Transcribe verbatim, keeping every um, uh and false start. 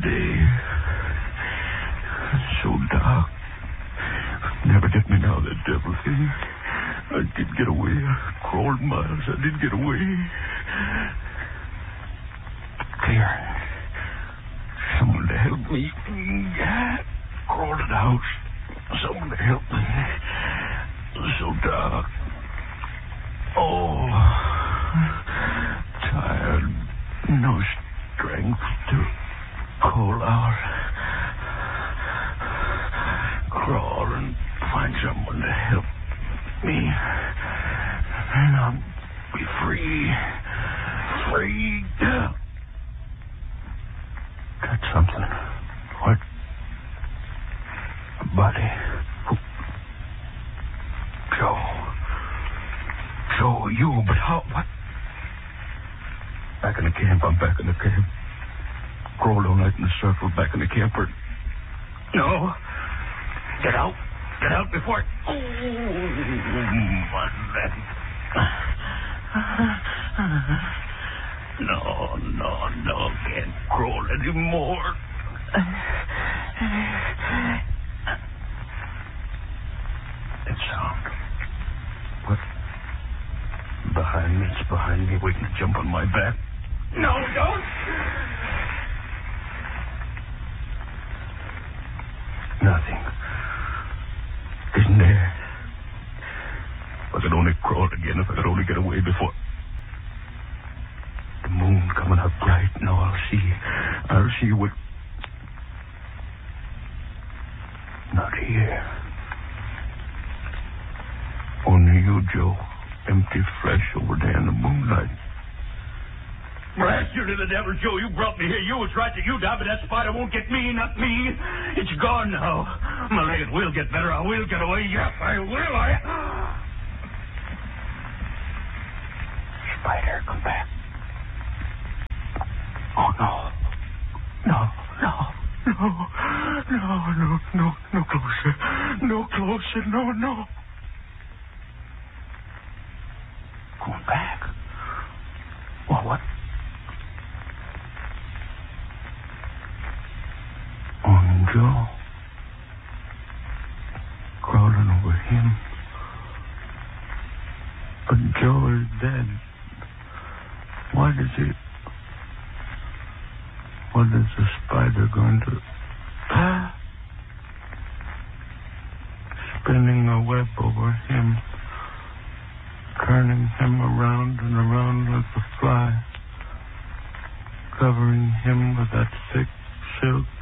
day. So dark. Never get me now, that devil thing. I did get away. I crawled miles. I did get away. Clear. Someone to help me. Crawled to the house. Someone to help me. So dark. Oh. Tired. No strength to call out. Crawl and find someone to help me. And I'll be free. Free. Got something. What? A body. Joe. Joe, you, but how? What? Back in the camp. I'm back in the camp. Crawled all night in a circle back in the camper. No. Get out. Get out before it... Oh, my leg. No, no, no. Can't crawl anymore. That sound. What? Behind me. It's behind me, waiting to jump on my back. No, don't. Nothing. Isn't there? If I could only crawl again, if I could only get away before... The moon coming up bright. Now I'll see. I'll see what... Not here. Only you, Joe. Empty flesh over there in the moonlight. Blast you to the devil, Joe. You brought me here. You was right that you died, but that spider won't get me, not me. It's gone now. My leg will get better. I will get away. Yes, I will. I... Spider, come back. Oh, no. No, no, no. No, no, no, no closer. No closer. No, no. Going back? Well, what? On Joe. Crawling over him. But Joe is dead. Why does he... What is the spider going to... Ah! Spinning a web over him. Turning him around and around like a fly. Covering him with that thick silk